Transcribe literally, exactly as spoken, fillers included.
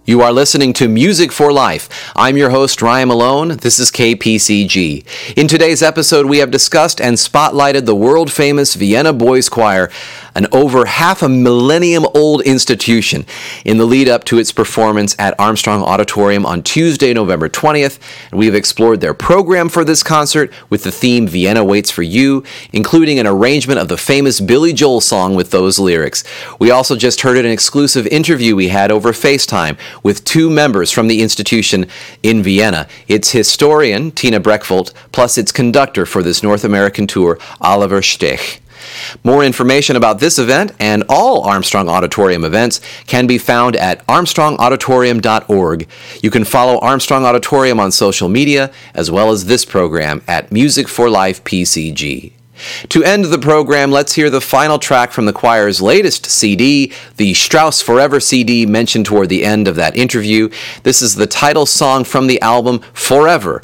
You are listening to Music for Life. I'm your host, Ryan Malone. This is K P C G. In today's episode, we have discussed and spotlighted the world-famous Vienna Boys Choir, an over half a millennium-old institution, in the lead-up to its performance at Armstrong Auditorium on Tuesday, November twentieth. And we have explored their program for this concert with the theme Vienna Waits for You, including an arrangement of the famous Billy Joel song with those lyrics. We also just heard an exclusive interview we had over FaceTime with two members from the institution in Vienna. Its historian, Tina Breckvold, plus its conductor for this North American tour, Oliver Stech. More information about this event and all Armstrong Auditorium events can be found at armstrong auditorium dot org. You can follow Armstrong Auditorium on social media, as well as this program at Music for Life P C G. To end the program, let's hear the final track from the choir's latest C D, the Strauss Forever C D mentioned toward the end of that interview. This is the title song from the album Forever,